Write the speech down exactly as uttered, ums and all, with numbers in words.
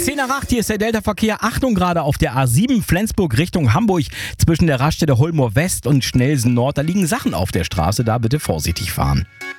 zehn nach acht, hier ist der Delta-Verkehr. Achtung, gerade auf der A sieben Flensburg Richtung Hamburg zwischen der Raststätte Holmoor West und Schnelsen Nord. Da liegen Sachen auf der Straße, da bitte vorsichtig fahren.